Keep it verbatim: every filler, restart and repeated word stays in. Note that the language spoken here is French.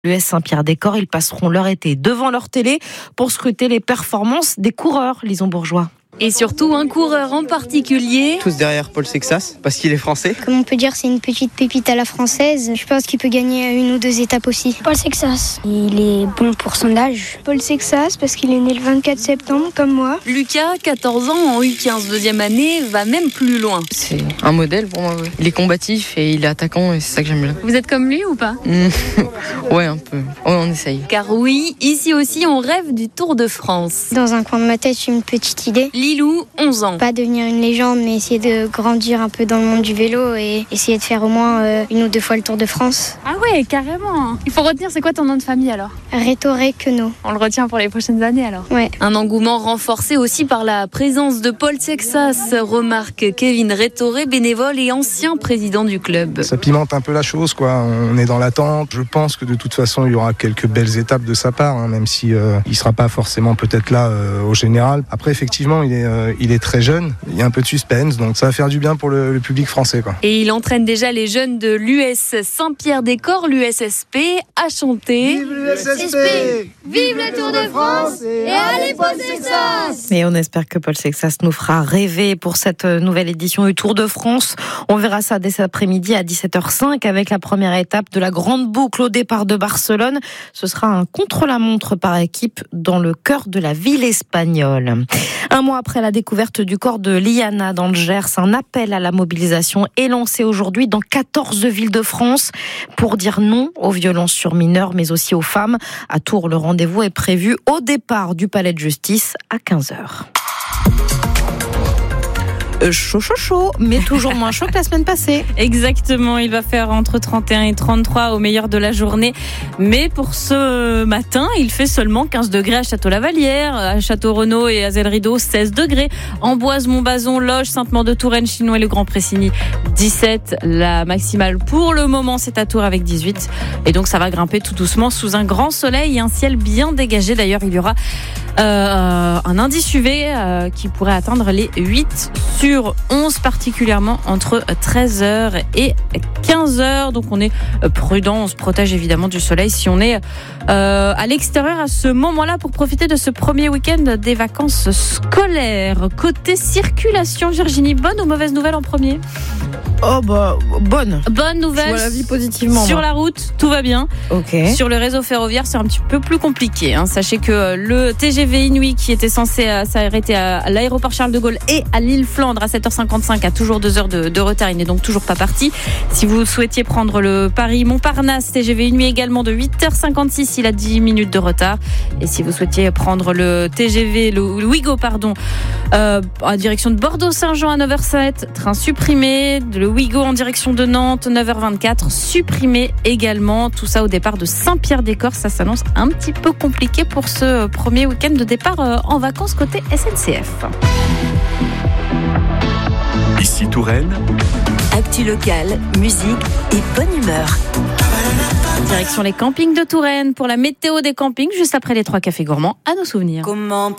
L'U S Saint-Pierre-des-Corps, ils passeront leur été devant leur télé pour scruter les performances des coureurs, Lison Bourgeois. Et surtout un coureur en particulier. Tous derrière Paul Sexas, parce qu'il est français. Comme on peut dire, c'est une petite pépite à la française. Je pense qu'il peut gagner une ou deux étapes aussi. Paul Sexas, il est bon pour son âge. Paul Sexas, parce qu'il est né le vingt-quatre septembre, comme moi. Lucas, quatorze ans, en U quinze, deuxième année, va même plus loin. C'est un modèle pour moi, oui. Il est combatif et il est attaquant et c'est ça que j'aime bien. Vous êtes comme lui ou pas? mmh. Ouais, un peu. Ouais, on essaye. Car oui, ici aussi, on rêve du Tour de France. Dans un coin de ma tête, j'ai une petite idée. Lilou, onze ans. Pas devenir une légende, mais essayer de grandir un peu dans le monde du vélo et essayer de faire au moins euh, une ou deux fois le Tour de France. Ah ouais, carrément. Il faut retenir, c'est quoi ton nom de famille alors? Rétoré Queneau. On le retient pour les prochaines années alors? Ouais. Un engouement renforcé aussi par la présence de Paul Sexas, remarque Kevin Rétoré, bénévole et ancien président du club. Ça pimente un peu la chose, quoi. On est dans l'attente. Je pense que de toute façon, il y aura quelques belles étapes de sa part, hein, même si euh, il sera pas forcément peut-être là euh, au général. Après, effectivement, il est euh, il est très jeune. Il y a un peu de suspense, donc ça va faire du bien pour le, le public français, quoi. Et il entraîne déjà les jeunes de l'U S Saint-Pierre-des-Corps, l'U S S P, à chanter. Vive l'U S S P, vive le Tour de France et allez Paul Sexas. Et on espère que Paul Sexas nous fera rêver pour cette nouvelle édition du Tour de France. On verra ça dès cet après-midi à dix-sept heures cinq avec la première étape de la grande boucle au départ de Barcelone. Ce sera un contre-la-montre par équipe dans le cœur de la ville espagnole. Un mois après la découverte du corps de Liana dans le Gers, un appel à la mobilisation est lancé aujourd'hui dans quatorze villes de France pour dire non aux violences sur mineurs, mais aussi aux femmes. À Tours, le rendez-vous est prévu au départ du palais de justice à quinze heures. Chaud, chaud, chaud, mais toujours moins chaud que la semaine passée. Exactement, il va faire entre trente et un et trente-trois au meilleur de la journée. Mais pour ce matin, il fait seulement quinze degrés à Château-Lavalière, à Château-Renaud et à Zell-Rideau, seize degrés. Amboise, Montbazon, Loges, Sainte-Maure-de-Touraine, Chinois et le Grand Pressigny, dix-sept. La maximale pour le moment, c'est à Tours avec dix-huit. Et donc ça va grimper tout doucement sous un grand soleil et un ciel bien dégagé. D'ailleurs, il y aura euh, un indice U V euh, qui pourrait atteindre les huit sur onze, particulièrement entre treize heures et quinze heures. Donc on est prudent, on se protège évidemment du soleil si on est euh, à l'extérieur à ce moment-là pour profiter de ce premier week-end des vacances scolaires. Côté circulation, Virginie, bonne ou mauvaise nouvelle en premier? Oh bah bonne. Bonne nouvelle. Je vois la vie positivement. Sur moi. la route, tout va bien. Ok. Sur le réseau ferroviaire, c'est un petit peu plus compliqué. Hein. Sachez que le T G V Inouï qui était censé euh, s'arrêter à l'aéroport Charles de Gaulle et à l'île Flandre à sept heures cinquante-cinq a toujours deux heures de, de retard. Il n'est donc toujours pas parti. Si vous souhaitiez prendre le Paris-Montparnasse, T G V Inouï également de huit heures cinquante-six, il a dix minutes de retard. Et si vous souhaitiez prendre le T G V, le, le Ouigo, pardon, euh, en direction de Bordeaux-Saint-Jean à neuf heures sept, train supprimé. Le Ouigo en direction de Nantes, neuf heures vingt-quatre, supprimé également. Tout ça au départ de Saint-Pierre-des-Corps. Ça s'annonce un petit peu compliqué pour ce premier week-end de départ en vacances côté S N C F. Ici Touraine. Actu locale, musique et bonne humeur. Direction les campings de Touraine pour la météo des campings, juste après les trois cafés gourmands à nos souvenirs. Comment